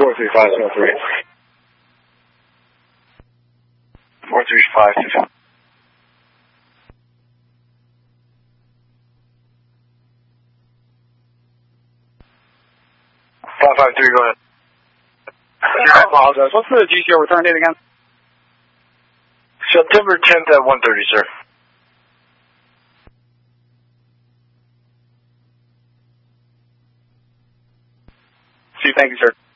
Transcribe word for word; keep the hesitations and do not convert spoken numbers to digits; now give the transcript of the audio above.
four three five seven three. four three five six one. five five three, go ahead. I apologize. What's the G C O return date again? September tenth at one thirty, sir. See, thank you, sir.